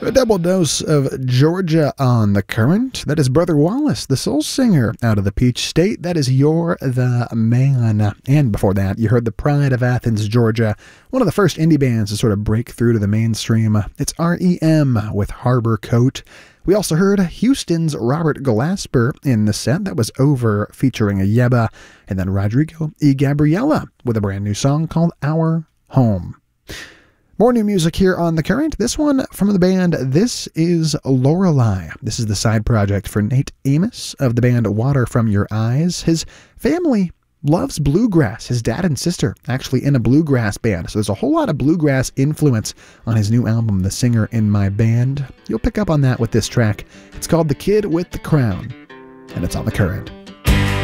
A double dose of Georgia on the current. That is Brother Wallace, the soul singer out of the Peach State. That is You're the Man. And before that, you heard the Pride of Athens, Georgia, one of the first indie bands to sort of break through to the mainstream. It's REM with Harbor Coat. We also heard Houston's Robert Glasper in the set. That was Over featuring Yeba. And then Rodrigo y Gabriela with a brand new song called Our Home. More new music here on The Current. This one from the band This Is Lorelei. This is the side project for Nate Amos of the band Water From Your Eyes. His family loves bluegrass. His dad and sister actually in a bluegrass band. So there's a whole lot of bluegrass influence on his new album, The Singer in My Band. You'll pick up on that with this track. It's called The Kid with the Crown, and it's on The Current.